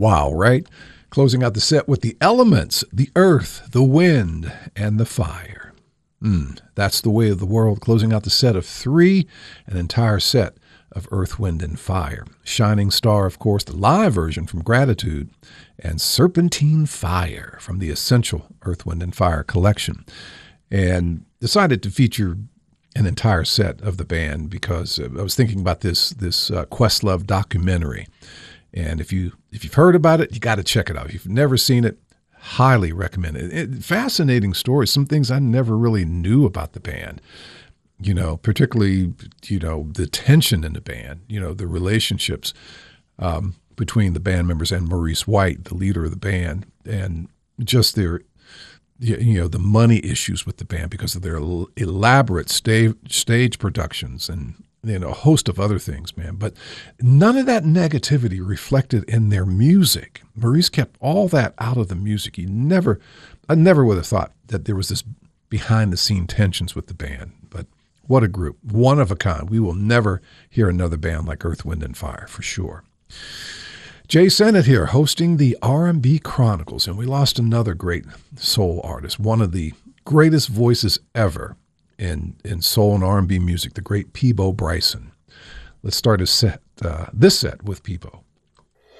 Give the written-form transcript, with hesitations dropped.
Wow, right? Closing out the set with the elements, the earth, the wind, and the fire. That's the way of the world. Closing out the set of three, an entire set of Earth, Wind, and Fire. Shining Star, of course, the live version from Gratitude, and Serpentine Fire from the Essential Earth, Wind, and Fire collection. And decided to feature an entire set of the band because I was thinking about this Questlove documentary. And if you've heard about it, you got to check it out. If you've never seen it, highly recommend it. Fascinating stories, some things I never really knew about the band. Particularly, the tension in the band, the relationships between the band members and Maurice White, the leader of the band, and just their, the money issues with the band because of their elaborate stage productions and, a host of other things, man. But none of that negativity reflected in their music. Maurice kept all that out of the music. I never would have thought that there was this behind-the-scene tensions with the band. But what a group. One of a kind. We will never hear another band like Earth, Wind, and Fire, for sure. Jay Sennett here, hosting the R&B Chronicles, and we lost another great soul artist, one of the greatest voices ever in soul and R&B music, the great Peabo Bryson. Let's start this set with Peabo.